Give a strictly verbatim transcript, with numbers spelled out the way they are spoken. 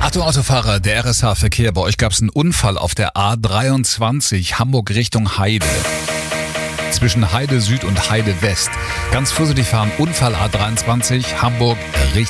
Achtung Autofahrer, der R S H-Verkehr. Bei euch gab es einen Unfall auf der A dreiundzwanzig, Hamburg Richtung Heide. Zwischen Heide Süd und Heide West. Ganz vorsichtig fahren, Unfall A dreiundzwanzig, Hamburg Richtung